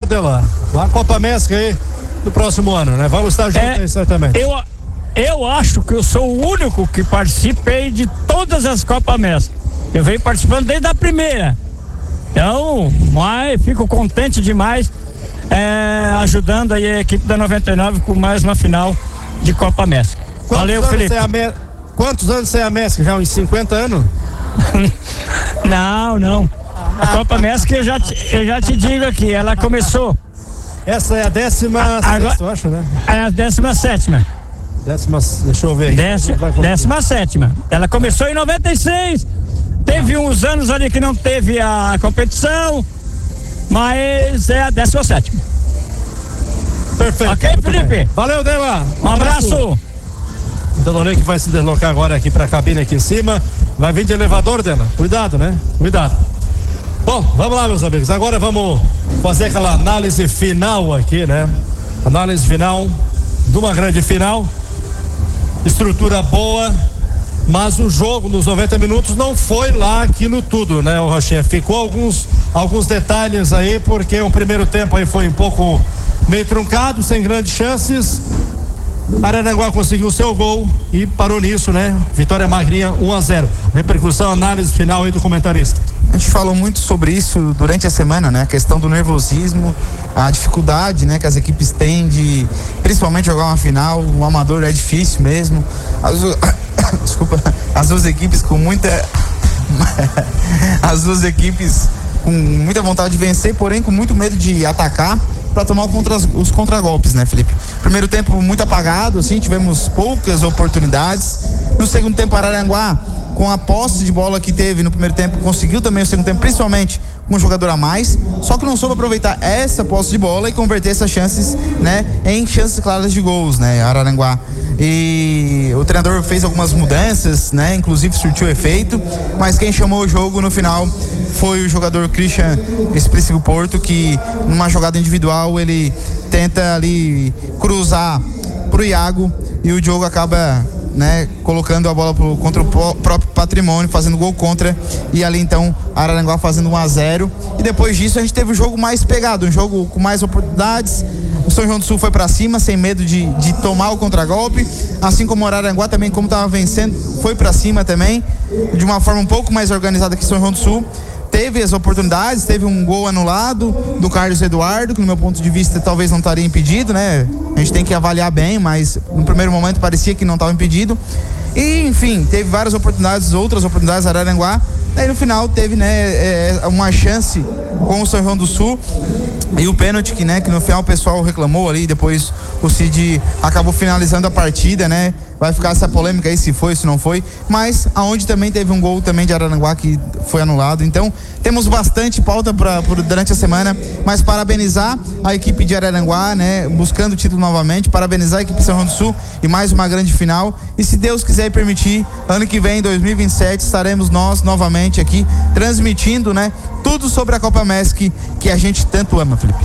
Dela? Lá a Copa Mesca aí no próximo ano, né? Vamos estar juntos aí, certamente. Eu acho que eu sou o único que participei de todas as Copas Mesca. Eu venho participando desde a primeira. Então, mas fico contente demais ajudando aí a equipe da 99 com mais uma final de Copa Mesca. Valeu, Felipe. Quantos anos você é a Mesca? Já uns 50 anos? Não. A Copa Mesca eu já te digo aqui, ela começou. Essa é a 16ª, eu acho, né? É a 17ª. Deixa eu ver. 17ª. Ela começou em 96. Teve uns anos ali que não teve a competição, mas é a 17ª. Perfeito. Ok, Felipe? Bem. Valeu, Dela. Um abraço. Dona que vai se deslocar agora aqui pra cabine aqui em cima. Vai vir de elevador, Dela. Cuidado, né? Cuidado. Bom, vamos lá, meus amigos. Agora vamos fazer aquela análise final aqui, né? Análise final de uma grande final. Estrutura boa, mas o jogo nos 90 minutos não foi lá aquilo tudo, né, o Rochinha? Ficou alguns detalhes aí, porque o primeiro tempo aí foi um pouco meio truncado, sem grandes chances. Araranguá conseguiu o seu gol e parou nisso, né? Vitória magrinha, 1-0. Repercussão, análise final aí do comentarista. A gente falou muito sobre isso durante a semana, né? A questão do nervosismo, a dificuldade, né, que as equipes têm de, principalmente, jogar uma final. O amador é difícil mesmo. Desculpa, as duas equipes com muita vontade de vencer, porém com muito medo de atacar para tomar os contragolpes, né, Felipe? Primeiro tempo muito apagado, assim, tivemos poucas oportunidades. No segundo tempo, Araranguá, com a posse de bola que teve no primeiro tempo, conseguiu também o segundo tempo, principalmente com um jogador a mais, só que não soube aproveitar essa posse de bola e converter essas chances, né, em chances claras de gols, né, Araranguá. E o treinador fez algumas mudanças, né, inclusive surtiu efeito, mas quem chamou o jogo no final foi o jogador Christian Expressivo Porto, que numa jogada individual ele tenta ali cruzar pro Iago e o Diogo acaba, né, colocando a bola contra o próprio Patrimônio, fazendo gol contra, e ali então Araranguá fazendo 1-0. E depois disso a gente teve um jogo mais pegado, um jogo com mais oportunidades. O São João do Sul foi para cima sem medo de tomar o contragolpe, assim como o Araranguá também, como estava vencendo, foi para cima também, de uma forma um pouco mais organizada que o São João do Sul. Teve as oportunidades, teve um gol anulado do Carlos Eduardo, que no meu ponto de vista talvez não estaria impedido, né? A gente tem que avaliar bem, mas no primeiro momento parecia que não estava impedido. E, enfim, teve várias oportunidades, outras oportunidades Araranguá. Aí no final teve, né, uma chance com o São João do Sul e o pênalti que, né, que no final o pessoal reclamou ali, depois o Cid acabou finalizando a partida, né? Vai ficar essa polêmica aí se foi, se não foi, mas aonde também teve um gol também de Araranguá que foi anulado. Então temos bastante pauta durante a semana, mas parabenizar a equipe de Araranguá, né, buscando o título novamente, parabenizar a equipe de São João do Sul e mais uma grande final, e se Deus quiser e permitir, ano que vem, 2027, estaremos nós novamente aqui transmitindo, né, tudo sobre a Copa Mesc que a gente tanto ama, Felipe.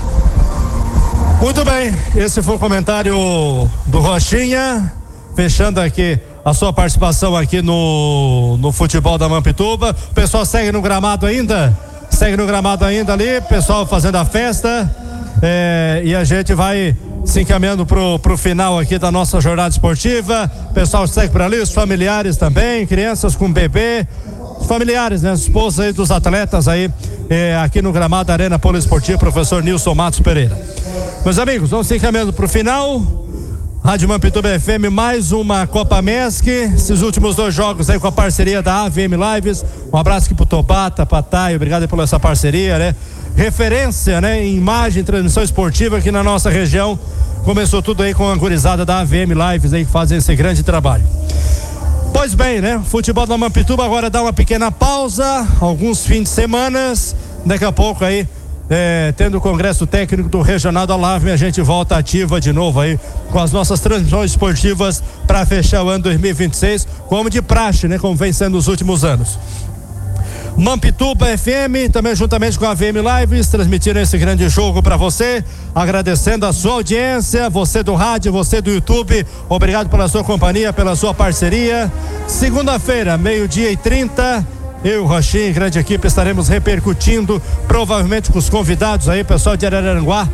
Muito bem, esse foi o comentário do Rochinha, fechando aqui a sua participação aqui no futebol da Mampituba. O pessoal segue no gramado ainda? Segue no gramado ainda ali, pessoal fazendo a festa, e a gente vai se encaminhando pro final aqui da nossa jornada esportiva. O pessoal segue por ali, os familiares também, crianças com bebê, familiares, né, esposas aí dos atletas aí, aqui no gramado da Arena Poliesportiva, professor Nilson Matos Pereira. Meus amigos, vamos se encaminhando pro final. Rádio Mampituba FM, mais uma Copa Mesc, esses últimos 2 jogos aí com a parceria da AVM Lives. Um abraço aqui pro Topata, Patai, obrigado por essa parceria, né? Referência, né, em imagem e transmissão esportiva aqui na nossa região. Começou tudo aí com a gurizada da AVM Lives aí que fazem esse grande trabalho. Pois bem, né? Futebol da Mampituba agora dá uma pequena pausa, alguns fins de semana. Daqui a pouco aí, tendo o congresso técnico do Regional da LAVM, a gente volta ativa de novo aí com as nossas transmissões esportivas para fechar o ano 2026, como de praxe, né? Como vem sendo nos últimos anos. Mampituba FM, também juntamente com a VM Lives, transmitindo esse grande jogo para você, agradecendo a sua audiência, você do rádio, você do YouTube, obrigado pela sua companhia, pela sua parceria. Segunda-feira, 12:30, eu, Rochinha e grande equipe estaremos repercutindo, provavelmente com os convidados aí, pessoal de Araranguá,